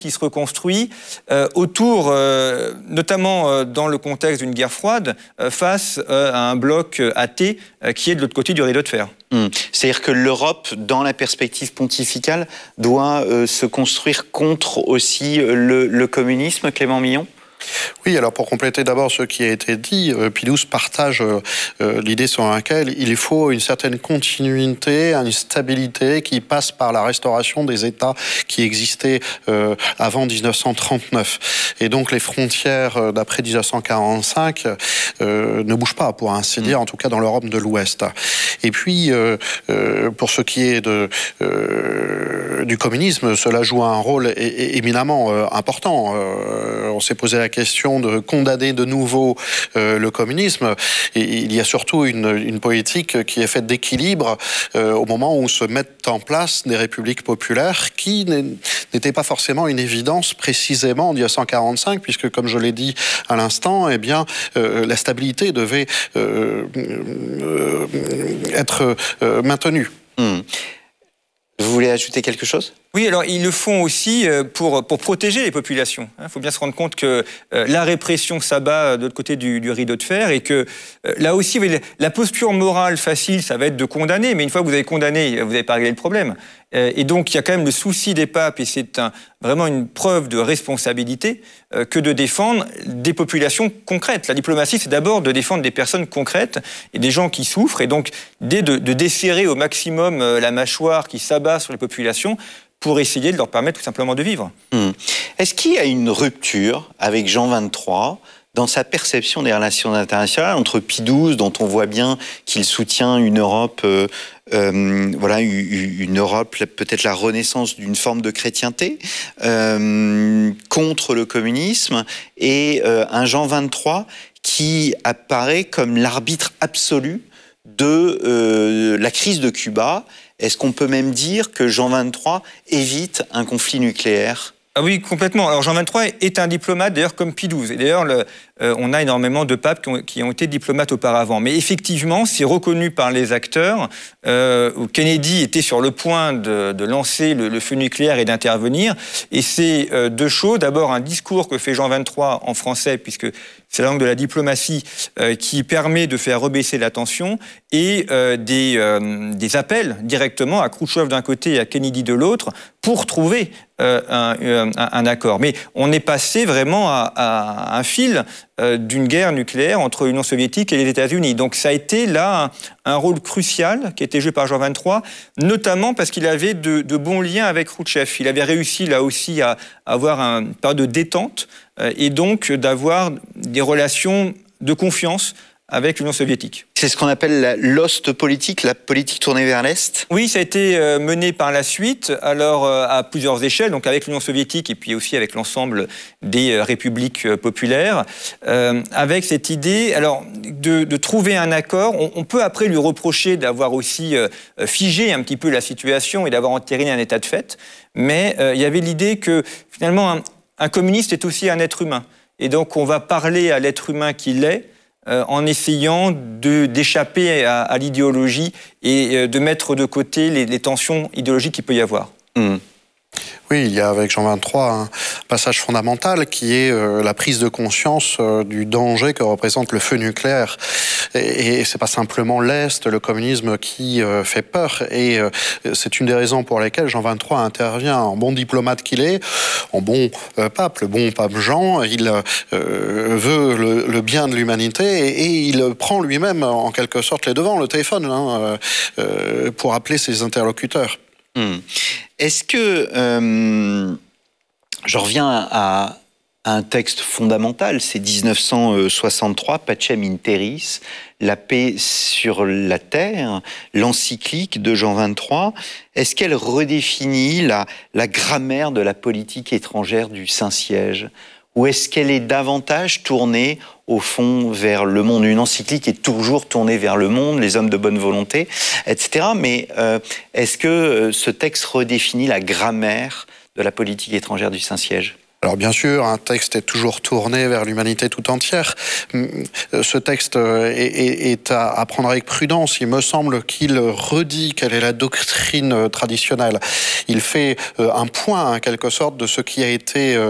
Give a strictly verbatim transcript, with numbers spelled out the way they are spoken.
qui se reconstruit euh, autour, euh, notamment euh, dans le contexte d'une guerre froide, euh, face euh, à un bloc euh, athée euh, qui est de l'autre côté du rideau de fer. Mmh. C'est-à-dire que l'Europe, dans la perspective pontificale, doit euh, se construire contre aussi euh, le, le communisme, Clément Millon ? Oui, alors pour compléter d'abord ce qui a été dit, euh, Pie douze partage euh, euh, l'idée sur laquelle il faut une certaine continuité, une stabilité qui passe par la restauration des États qui existaient euh, avant dix-neuf cent trente-neuf. Et donc les frontières euh, d'après dix-neuf cent quarante-cinq euh, ne bougent pas, pour ainsi dire, en tout cas dans l'Europe de l'Ouest. Et puis, euh, euh, pour ce qui est de, euh, du communisme, cela joue un rôle é- é- éminemment euh, important. Euh, on s'est posé la question de condamner de nouveau euh, le communisme. Et il y a surtout une, une politique qui est faite d'équilibre euh, au moment où se mettent en place des républiques populaires qui n'étaient pas forcément une évidence précisément en dix-neuf cent quarante-cinq, puisque, comme je l'ai dit à l'instant, eh bien, euh, la stabilité devait euh, euh, être euh, maintenue. Mmh. Vous voulez ajouter quelque chose ? Oui, alors ils le font aussi pour, pour protéger les populations. Il faut bien se rendre compte que euh, la répression s'abat de l'autre côté du, du rideau de fer et que euh, là aussi, vous voyez, la posture morale facile, ça va être de condamner, mais une fois que vous avez condamné, vous n'avez pas réglé le problème. Euh, et donc, il y a quand même le souci des papes, et c'est un, vraiment une preuve de responsabilité euh, que de défendre des populations concrètes. La diplomatie, c'est d'abord de défendre des personnes concrètes et des gens qui souffrent, et donc de, de desserrer au maximum euh, la mâchoire qui s'abat sur les populations, pour essayer de leur permettre tout simplement de vivre. Mmh. Est-ce qu'il y a une rupture avec Jean vingt-trois dans sa perception des relations internationales entre Pie douze, dont on voit bien qu'il soutient une Europe, euh, euh, voilà, une Europe, peut-être la renaissance d'une forme de chrétienté, euh, contre le communisme, et euh, un Jean vingt-trois qui apparaît comme l'arbitre absolu de euh, la crise de Cuba? Est-ce qu'on peut même dire que Jean vingt-trois évite un conflit nucléaire ? Ah oui, complètement. Alors Jean vingt-trois est un diplomate, d'ailleurs, comme Pie douze. Et d'ailleurs, le, euh, on a énormément de papes qui ont, qui ont été diplomates auparavant. Mais effectivement, c'est reconnu par les acteurs. Euh, où Kennedy était sur le point de, de lancer le, le feu nucléaire et d'intervenir. Et c'est euh, deux choses. D'abord, un discours que fait Jean vingt-trois en français, puisque c'est la langue de la diplomatie, euh, qui permet de faire rebaisser la tension, et euh, des, euh, des appels directement à Khrouchtchev d'un côté et à Kennedy de l'autre pour trouver euh, un, un, un accord. Mais on est passé vraiment à, à un fil euh, d'une guerre nucléaire entre l'Union soviétique et les États-Unis. Donc ça a été là un, un rôle crucial qui a été joué par Jean vingt-trois, notamment parce qu'il avait de, de bons liens avec Khrouchtchev. Il avait réussi là aussi à, à avoir une période de détente euh, et donc d'avoir des relations de confiance avec l'Union soviétique. C'est ce qu'on appelle l'ost politique, la politique tournée vers l'Est ? Oui, ça a été euh, mené par la suite, alors euh, à plusieurs échelles, donc avec l'Union soviétique et puis aussi avec l'ensemble des euh, républiques euh, populaires, euh, avec cette idée alors, de, de trouver un accord. On, on peut après lui reprocher d'avoir aussi euh, figé un petit peu la situation et d'avoir entériné un état de fait, mais euh, il y avait l'idée que finalement un, un communiste est aussi un être humain. Et donc on va parler à l'être humain qu'il est, Euh, en essayant de, d'échapper à, à l'idéologie et euh, de mettre de côté les, les tensions idéologiques qu'il peut y avoir. Mmh. Oui, il y a avec Jean vingt-trois un passage fondamental qui est euh, la prise de conscience euh, du danger que représente le feu nucléaire. Et, et c'est pas simplement l'Est, le communisme qui euh, fait peur. Et euh, c'est une des raisons pour lesquelles Jean vingt-trois intervient en bon diplomate qu'il est, en bon euh, pape, le bon pape Jean. Il euh, veut le, le bien de l'humanité et, et il prend lui-même en quelque sorte les devants, le téléphone, hein, euh, pour appeler ses interlocuteurs. Mmh. Est-ce que, euh, je reviens à, à un texte fondamental, c'est dix-neuf cent soixante-trois, Pacem in Terris, la paix sur la terre, l'encyclique de Jean vingt-trois. Est-ce qu'elle redéfinit la, la grammaire de la politique étrangère du Saint-Siège ? Ou est-ce qu'elle est davantage tournée, au fond, vers le monde ? Une encyclique est toujours tournée vers le monde, les hommes de bonne volonté, et cetera. Mais euh, est-ce que ce texte redéfinit la grammaire de la politique étrangère du Saint-Siège ? Alors bien sûr, un texte est toujours tourné vers l'humanité tout entière. Ce texte est, est, est à, à prendre avec prudence. Il me semble qu'il redit quelle est la doctrine traditionnelle. Il fait un point, en quelque sorte, de ce qui a été